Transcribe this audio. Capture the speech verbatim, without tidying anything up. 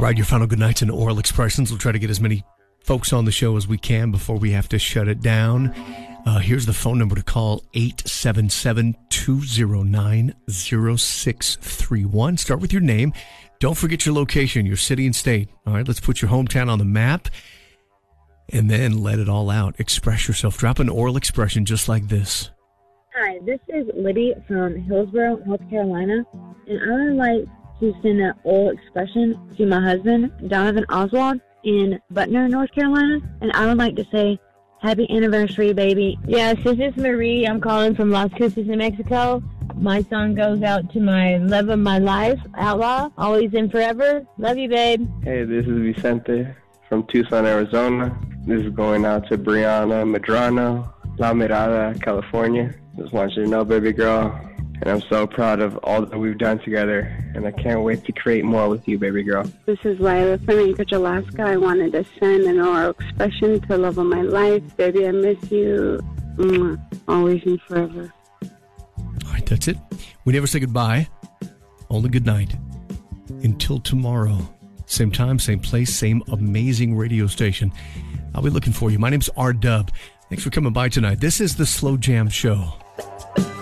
right, your final good nights and oral expressions. We'll try to get as many folks on the show as we can before we have to shut it down. Uh, here's the phone number to call, eight seven seven, two zero nine, zero six three one. Start with your name. Don't forget your location, your city and state. All right, let's put your hometown on the map and then let it all out. Express yourself. Drop an oral expression just like this. Hi, this is Liddy from Hillsborough, North Carolina, and I would like to send an oral expression to my husband, Donovan Oswald, in Butner, North Carolina, and I would like to say, happy anniversary, baby. Yes, this is Marie. I'm calling from Las Cruces, New Mexico. My song goes out to my love of my life, Outlaw, always and forever. Love you, babe. Hey, this is Vicente from Tucson, Arizona. This is going out to Brianna Medrano, La Mirada, California. Just want you to know, baby girl, and I'm so proud of all that we've done together, and I can't wait to create more with you, baby girl. This is Lila from Anchorage, Alaska. I wanted to send an oral expression to love of my life. Baby, I miss you. Mwah. Always and forever. All right, that's it. We never say goodbye. Only good night. Until tomorrow. Same time, same place, same amazing radio station. I'll be looking for you. My name's R Dub. Thanks for coming by tonight. This is the Slow Jam Show.